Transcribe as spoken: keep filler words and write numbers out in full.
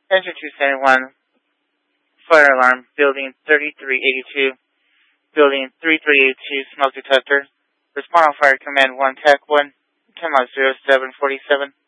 Engine two seventy-one, fire alarm, building thirty-three eighty-two, building thirty-three eighty-two, smoke detector. Respond on fire command one, T A C one, ten zero seven forty-seven.